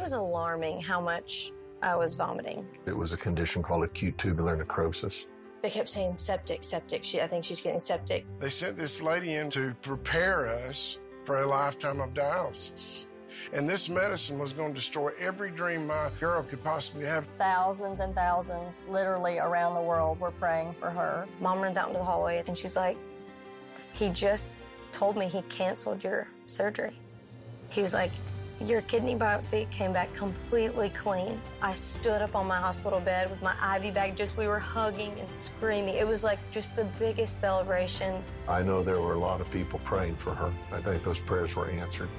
was alarming how much I was vomiting. It was a condition called acute tubular necrosis. They kept saying septic, septic. I think she's getting septic. They sent this lady in to prepare us for a lifetime of dialysis. And this medicine was going to destroy every dream my girl could possibly have. Thousands and thousands, literally around the world, were praying for her. Mom runs out into the hallway and she's like, he just told me he canceled your surgery. He was like, your kidney biopsy came back completely clean. I stood up on my hospital bed with my IV bag, we were hugging and screaming. It was like just the biggest celebration. I know there were a lot of people praying for her. I think those prayers were answered.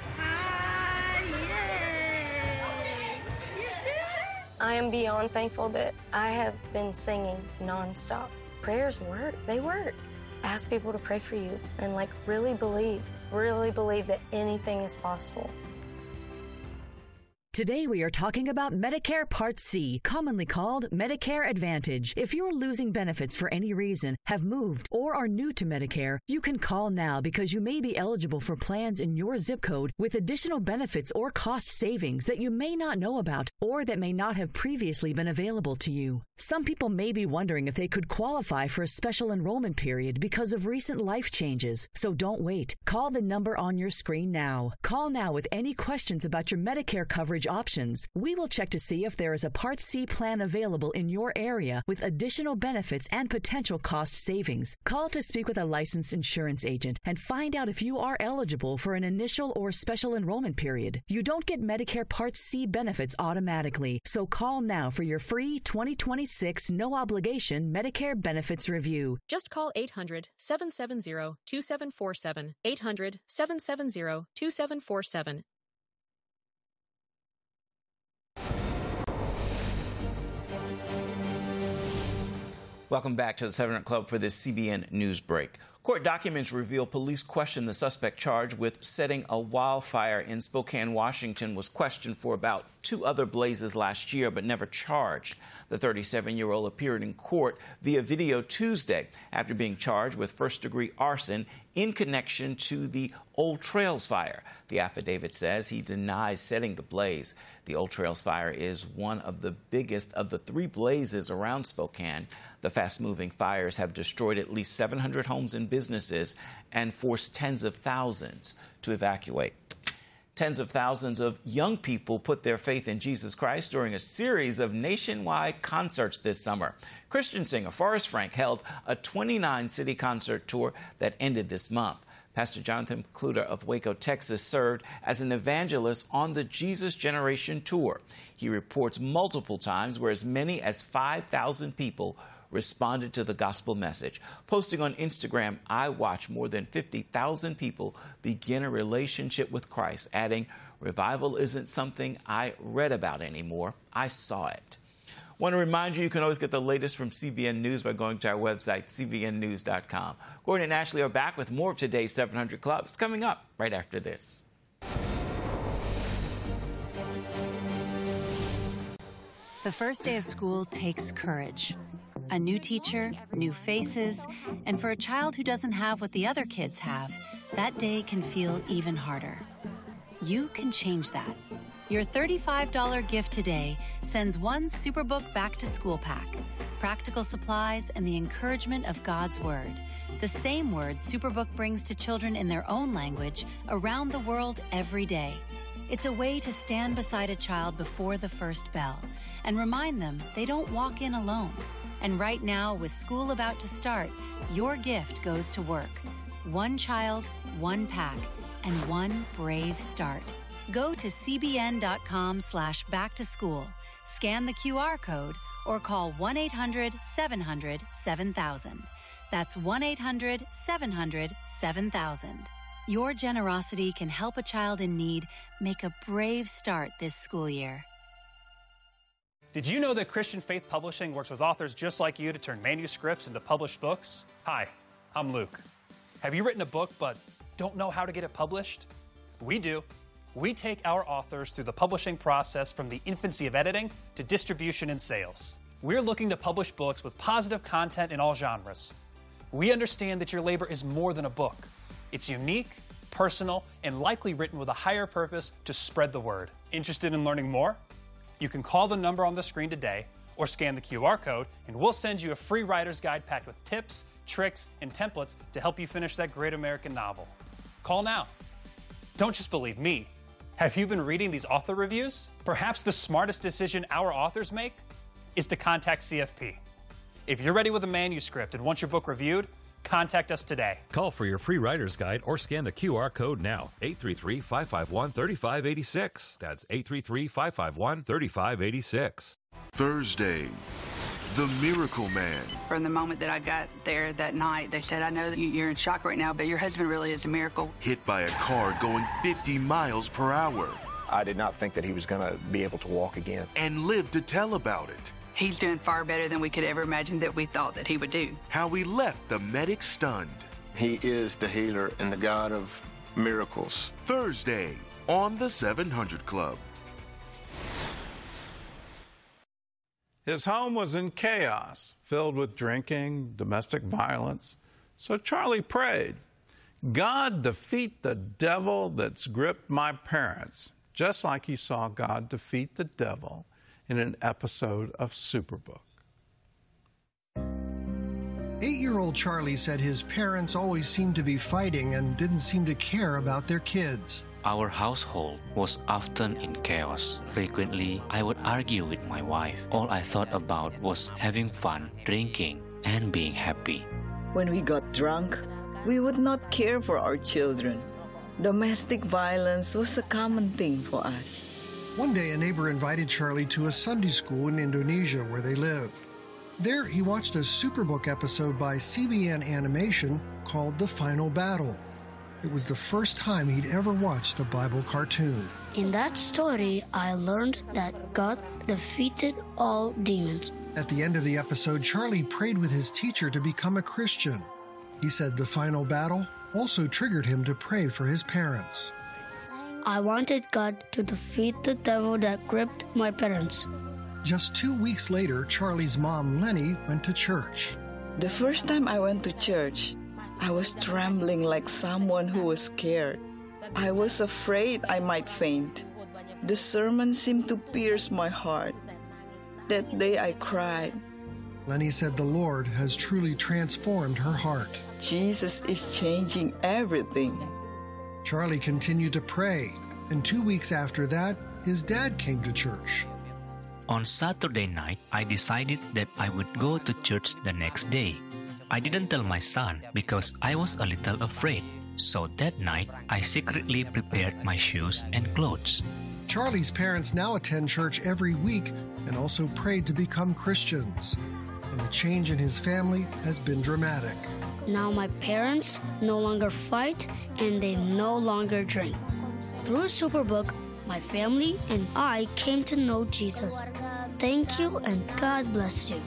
I am beyond thankful that I have been singing nonstop. Prayers work, they work. Ask people to pray for you and really believe that anything is possible. Today we are talking about Medicare Part C, commonly called Medicare Advantage. If you're losing benefits for any reason, have moved, or are new to Medicare, you can call now because you may be eligible for plans in your zip code with additional benefits or cost savings that you may not know about or that may not have previously been available to you. Some people may be wondering if they could qualify for a special enrollment period because of recent life changes. So don't wait. Call the number on your screen now. Call now with any questions about your Medicare coverage options. We will check to see if there is a Part C plan available in your area with additional benefits and potential cost savings. Call to speak with a licensed insurance agent and find out if you are eligible for an initial or special enrollment period. You don't get Medicare Part C benefits automatically, so call now for your free 2026 no-obligation Medicare benefits review. Just call 800-770-2747, 800-770-2747. Welcome back to the 7 Minute Club for this CBN News Break. Court documents reveal police questioned the suspect charged with setting a wildfire in Spokane, Washington, was questioned for about 2 other blazes last year, but never charged. The 37-year-old appeared in court via video Tuesday after being charged with first-degree arson in connection to the Old Trails fire. The affidavit says he denies setting the blaze. The Old Trails fire is one of the biggest of the 3 blazes around Spokane. The fast-moving fires have destroyed at least 700 homes and businesses and forced tens of thousands to evacuate. Tens of thousands of young people put their faith in Jesus Christ during a series of nationwide concerts this summer. Christian singer Forrest Frank held a 29-city concert tour that ended this month. Pastor Jonathan Kluter of Waco, Texas, served as an evangelist on the Jesus Generation Tour. He reports multiple times where as many as 5,000 people responded to the gospel message. Posting on Instagram, I watched more than 50,000 people begin a relationship with Christ, adding, revival isn't something I read about anymore. I saw it. Want to remind you can always get the latest from CBN News by going to our website, cbnnews.com. Gordon and Ashley are back with more of today's 700 Club. It's coming up right after this. The first day of school takes courage. A new teacher, new faces, and for a child who doesn't have what the other kids have, that day can feel even harder. You can change that. Your $35 gift today sends one Superbook Back to School pack, practical supplies, and the encouragement of God's Word. The same word Superbook brings to children in their own language around the world every day. It's a way to stand beside a child before the first bell and remind them they don't walk in alone. And right now, with school about to start, your gift goes to work. One child, one pack, and one brave start. Go to cbn.com/backtoschool, scan the QR code, or call 1-800-700-7000. That's 1-800-700-7000. Your generosity can help a child in need make a brave start this school year. Did you know that Christian Faith Publishing works with authors just like you to turn manuscripts into published books? Hi, I'm Luke. Have you written a book but don't know how to get it published? We do. We take our authors through the publishing process from the infancy of editing to distribution and sales. We're looking to publish books with positive content in all genres. We understand that your labor is more than a book. It's unique, personal, and likely written with a higher purpose to spread the word. Interested in learning more? You can call the number on the screen today or scan the QR code, and we'll send you a free writer's guide packed with tips, tricks, and templates to help you finish that great American novel. Call now. Don't just believe me. Have you been reading these author reviews? Perhaps the smartest decision our authors make is to contact CFP. If you're ready with a manuscript and want your book reviewed, contact us today. Call for your free writer's guide or scan the QR code now. 833-551-3586. That's 833-551-3586. Thursday, The Miracle Man. From the moment that I got there that night, they said, I know that you're in shock right now, but your husband really is a miracle. Hit by a car going 50 miles per hour. I did not think that he was going to be able to walk again. And lived to tell about it. He's doing far better than we could ever imagine that we thought that he would do. How he left the medic stunned. He is the healer and the God of miracles. Thursday on the 700 Club. His home was in chaos, filled with drinking, domestic violence. So Charlie prayed, God, defeat the devil that's gripped my parents, just like he saw God defeat the devil in an episode of Superbook. 8-year-old Charlie said his parents always seemed to be fighting and didn't seem to care about their kids. Our household was often in chaos. Frequently, I would argue with my wife. All I thought about was having fun, drinking, and being happy. When we got drunk, we would not care for our children. Domestic violence was a common thing for us. One day, a neighbor invited Charlie to a Sunday school in Indonesia where they live. There, he watched a Superbook episode by CBN Animation called The Final Battle. It was the first time he'd ever watched a Bible cartoon. In that story, I learned that God defeated all demons. At the end of the episode, Charlie prayed with his teacher to become a Christian. He said the final battle also triggered him to pray for his parents. I wanted God to defeat the devil that gripped my parents. Just 2 weeks later, Charlie's mom, Lenny, went to church. The first time I went to church, I was trembling like someone who was scared. I was afraid I might faint. The sermon seemed to pierce my heart. That day I cried. Lenny said the Lord has truly transformed her heart. Jesus is changing everything. Charlie continued to pray, and 2 weeks after that, his dad came to church. On Saturday night, I decided that I would go to church the next day. I didn't tell my son because I was a little afraid. So that night, I secretly prepared my shoes and clothes. Charlie's parents now attend church every week and also prayed to become Christians. And the change in his family has been dramatic. Now my parents no longer fight and they no longer drink. Through Superbook, my family and I came to know Jesus. Thank you and God bless you.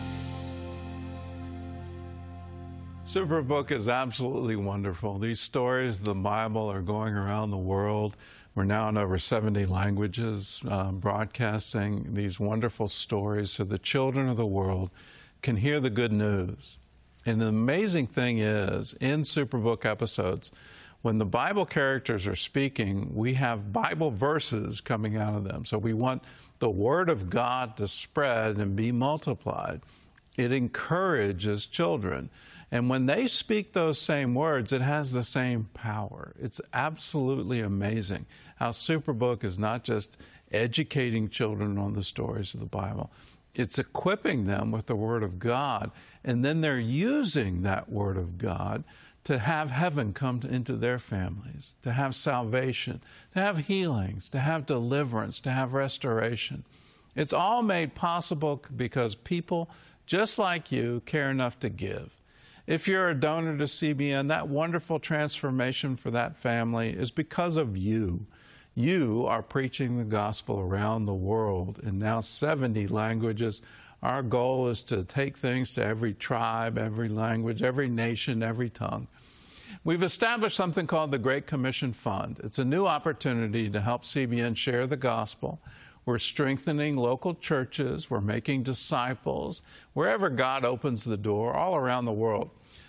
Superbook is absolutely wonderful. These stories of the Bible are going around the world. We're now in over 70 languages, broadcasting these wonderful stories so the children of the world can hear the good news. And the amazing thing is, in Superbook episodes, when the Bible characters are speaking, we have Bible verses coming out of them. So we want the Word of God to spread and be multiplied. It encourages children. And when they speak those same words, it has the same power. It's absolutely amazing how Superbook is not just educating children on the stories of the Bible. It's equipping them with the Word of God, and then they're using that Word of God to have heaven come into their families, to have salvation, to have healings, to have deliverance, to have restoration. It's all made possible because people just like you care enough to give. If you're a donor to CBN, that wonderful transformation for that family is because of you. You are preaching the gospel around the world in now 70 languages. Our goal is to take things to every tribe, every language, every nation, every tongue. We've established something called the Great Commission Fund. It's a new opportunity to help CBN share the gospel. We're strengthening local churches. We're making disciples wherever God opens the door all around the world.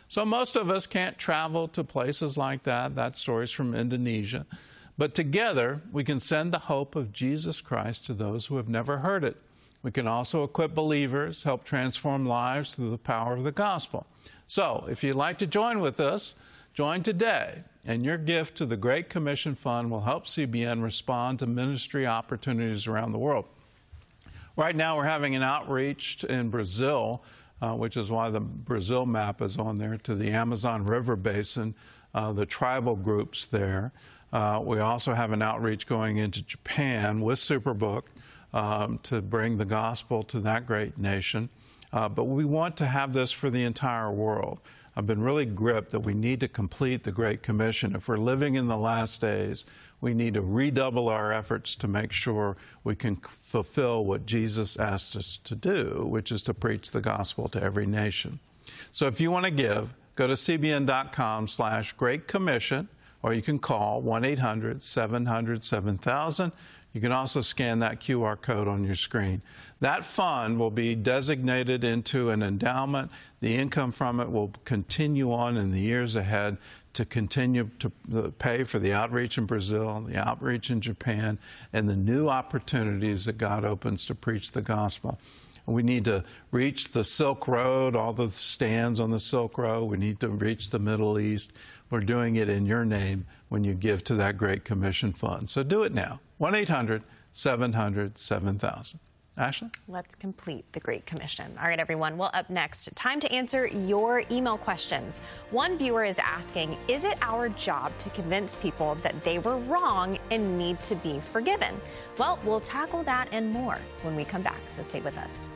So most of us can't travel to places like that. That story's from Indonesia. But together, we can send the hope of Jesus Christ to those who have never heard it. We can also equip believers, help transform lives through the power of the gospel. So, if you'd like to join with us, join today, and your gift to the Great Commission Fund will help CBN respond to ministry opportunities around the world. Right now, we're having an outreach in Brazil, which is why the Brazil map is on there, to the Amazon River Basin, the tribal groups there. We also have an outreach going into Japan with Superbook to bring the gospel to that great nation. But we want to have this for the entire world. I've been really gripped that we need to complete the Great Commission. If we're living in the last days, we need to redouble our efforts to make sure we can fulfill what Jesus asked us to do, which is to preach the gospel to every nation. So if you want to give, go to cbn.com/Great Commission, or you can call 1-800-700-7000. You can also scan that QR code on your screen. That fund will be designated into an endowment. The income from it will continue on in the years ahead to continue to pay for the outreach in Brazil, the outreach in Japan, and the new opportunities that God opens to preach the gospel. We need to reach the Silk Road, all the stands on the Silk Road. We need to reach the Middle East. We're doing it in your name when you give to that Great Commission Fund. So do it now. 1-800-700-7000. Ashley? Let's complete the Great Commission. All right, everyone. Well, up next, time to answer your email questions. One viewer is asking, is it our job to convince people that they were wrong and need to be forgiven? Well, we'll tackle that and more when we come back, so stay with us.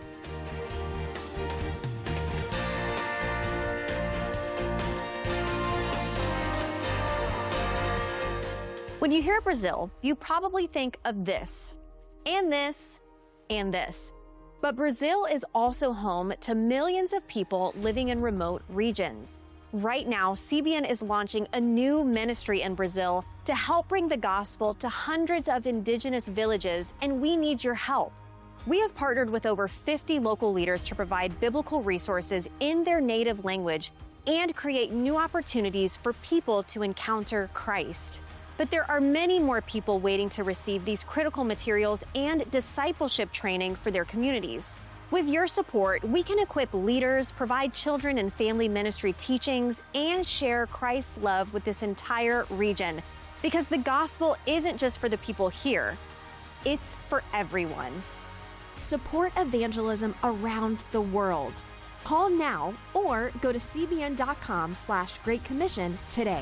When you hear Brazil, you probably think of this, and this, and this. But Brazil is also home to millions of people living in remote regions. Right now, CBN is launching a new ministry in Brazil to help bring the gospel to hundreds of indigenous villages, and we need your help. We have partnered with over 50 local leaders to provide biblical resources in their native language and create new opportunities for people to encounter Christ. But there are many more people waiting to receive these critical materials and discipleship training for their communities. With your support, we can equip leaders, provide children and family ministry teachings, and share Christ's love with this entire region. Because the gospel isn't just for the people here, it's for everyone. Support evangelism around the world. Call now or go to cbn.com/Great Commission today.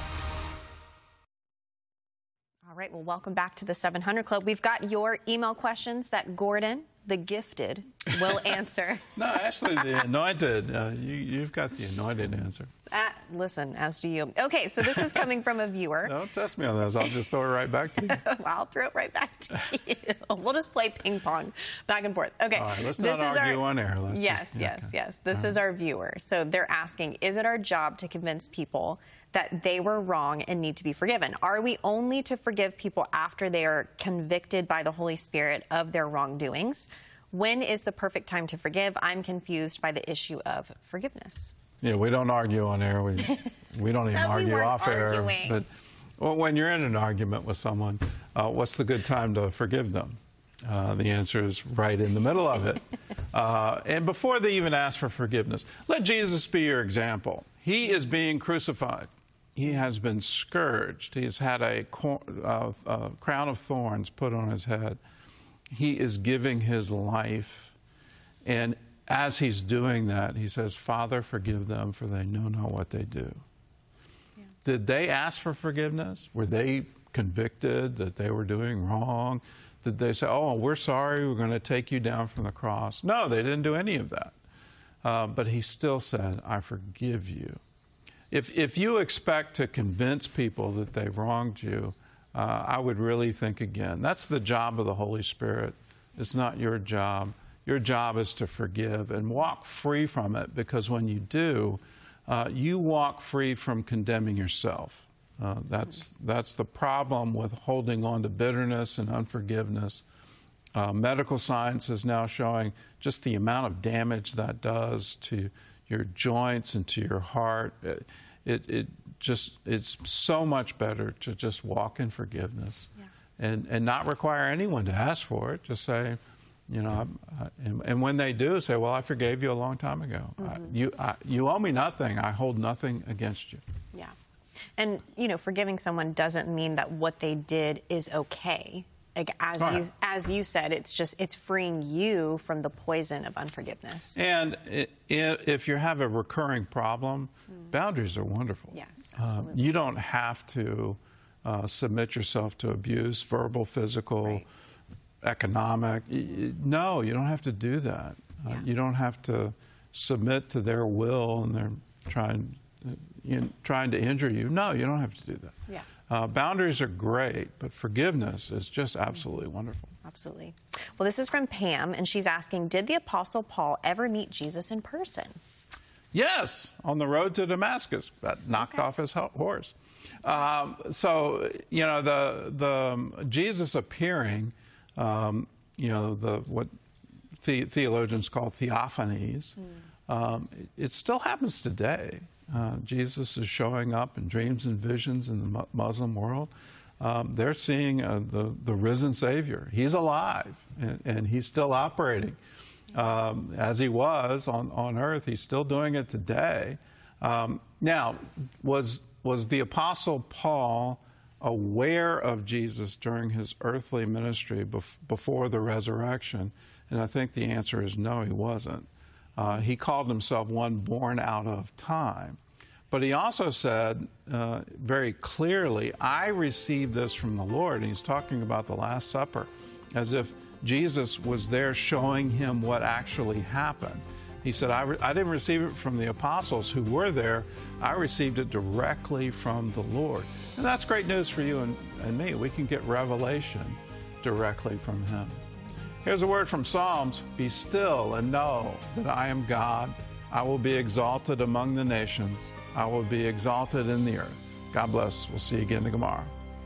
All right, well, welcome back to the 700 Club. We've got your email questions that Gordon, the gifted, will answer. No, actually, the anointed. You've got the anointed answer. Listen, as do you. Okay, so this is coming from a viewer. Don't test me on this. I'll just throw it right back to you. I'll throw it right back to you. We'll just play ping pong back and forth. Okay. All right, let's not argue on air. Yes. This is our viewer. So they're asking, is it our job to convince people that they were wrong and need to be forgiven? Are we only to forgive people after they are convicted by the Holy Spirit of their wrongdoings? When is the perfect time to forgive? I'm confused by the issue of forgiveness. Yeah, we don't argue on air. We don't even argue off air. But when you're in an argument with someone, what's the good time to forgive them? The answer is right in the middle of it. And before they even ask for forgiveness, let Jesus be your example. He is being crucified. He has been scourged. He's had a crown of thorns put on his head. He is giving his life. And as he's doing that, he says, Father, forgive them, for they know not what they do. Yeah. Did they ask for forgiveness? Were they convicted that they were doing wrong? Did they say, oh, we're sorry, we're going to take you down from the cross? No, they didn't do any of that. But he still said, I forgive you. If you expect to convince people that they've wronged you, I would really think again. That's the job of the Holy Spirit. It's not your job. Your job is to forgive and walk free from it, because when you do, you walk free from condemning yourself. That's the problem with holding on to bitterness and unforgiveness. Medical science is now showing just the amount of damage that does to your joints and to your heart. It's so much better to just walk in forgiveness and not require anyone to ask for it. Just say, you know, and when they do, say, well, I forgave you a long time ago. You owe me nothing. I hold nothing against you. Yeah. And, you know, forgiving someone doesn't mean that what they did is okay. Like, as you said, it's freeing you from the poison of unforgiveness. And if you have a recurring problem, boundaries are wonderful. Yes, absolutely. You don't have to submit yourself to abuse, verbal, physical, economic. No, you don't have to do that. You don't have to submit to their will and they're trying to injure you. No, you don't have to do that. Yeah. Boundaries are great, but forgiveness is just absolutely wonderful. Absolutely. Well, this is from Pam, and she's asking, did the Apostle Paul ever meet Jesus in person? Yes, on the road to Damascus. That knocked off his horse. So, you know, the Jesus appearing, you know, what theologians call theophanies, it still happens today. Jesus is showing up in dreams and visions in the Muslim world. They're seeing the risen Savior. He's alive, and he's still operating as he was on earth. He's still doing it today. Now, was the Apostle Paul aware of Jesus during his earthly ministry before the resurrection? And I think the answer is no, he wasn't. He called himself one born out of time. But he also said very clearly, I received this from the Lord. And he's talking about the Last Supper, as if Jesus was there showing him what actually happened. He said, I didn't receive it from the apostles who were there. I received it directly from the Lord. And that's great news for you and me. We can get revelation directly from him. Here's a word from Psalms. Be still and know that I am God. I will be exalted among the nations. I will be exalted in the earth. God bless. We'll see you again tomorrow.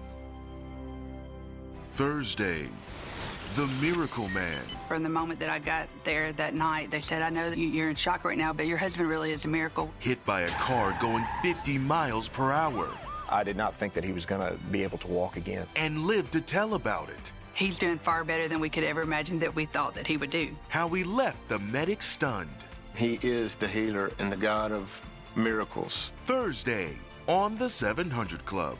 Thursday, the Miracle Man. From the moment that I got there that night, they said, I know that you're in shock right now, but your husband really is a miracle. Hit by a car going 50 miles per hour. I did not think that he was going to be able to walk again. And lived to tell about it. He's doing far better than we could ever imagine that we thought that he would do. How he left the medic stunned. He is the healer and the God of miracles. Thursday on the 700 Club.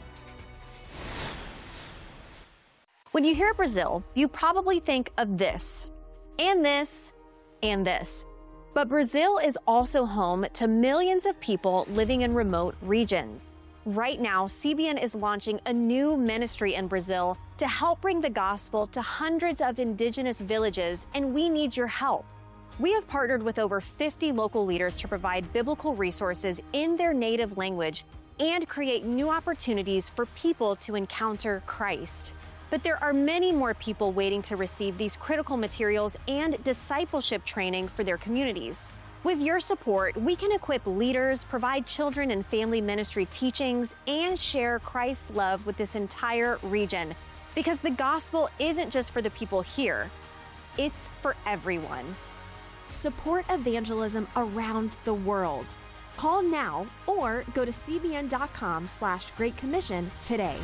When you hear Brazil, you probably think of this, and this, and this. But Brazil is also home to millions of people living in remote regions. Right now, CBN is launching a new ministry in Brazil to help bring the gospel to hundreds of indigenous villages, and we need your help. We have partnered with over 50 local leaders to provide biblical resources in their native language and create new opportunities for people to encounter Christ. But there are many more people waiting to receive these critical materials and discipleship training for their communities. With your support, we can equip leaders, provide children and family ministry teachings, and share Christ's love with this entire region. Because the gospel isn't just for the people here, it's for everyone. Support evangelism around the world. Call now or go to cbn.com/Great Commission today.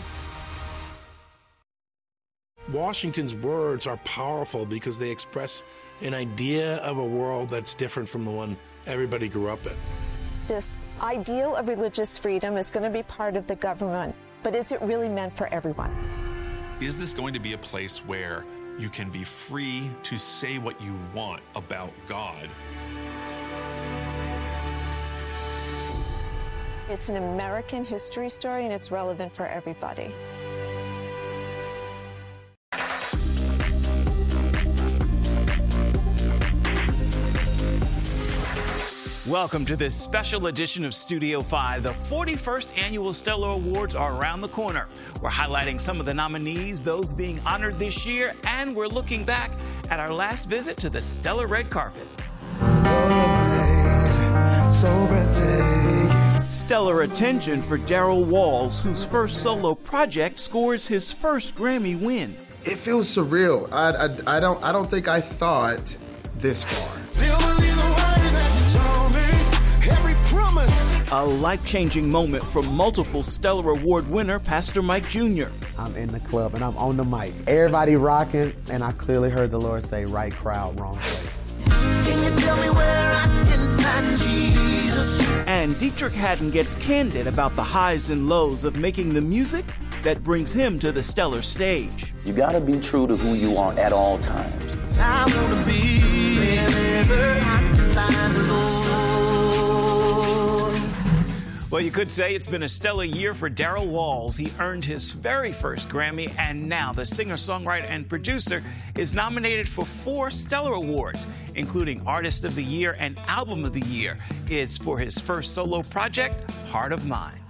Washington's words are powerful because they express an idea of a world that's different from the one everybody grew up in. This ideal of religious freedom is going to be part of the government, but is it really meant for everyone? Is this going to be a place where you can be free to say what you want about God? It's an American history story, and it's relevant for everybody. Welcome to this special edition of Studio 5. The 41st Annual Stellar Awards are around the corner. We're highlighting some of the nominees, those being honored this year, and we're looking back at our last visit to the Stellar Red Carpet. Stellar attention for Darrell Walls, whose first solo project scores his first Grammy win. It feels surreal. I don't think I thought this far. A life-changing moment for multiple Stellar Award winner Pastor Mike Jr. I'm in the club and I'm on the mic. Everybody rocking, and I clearly heard the Lord say, right crowd, wrong place. Can you tell me where I can find Jesus? And Dietrich Haddon gets candid about the highs and lows of making the music that brings him to the Stellar stage. You gotta be true to who you are at all times. I wanna be wherever I can find the Lord. Well, you could say it's been a stellar year for Darrell Walls. He earned his very first Grammy, and now the singer-songwriter and producer is nominated for 4 Stellar Awards, including Artist of the Year and Album of the Year. It's for his first solo project, Heart of Mine.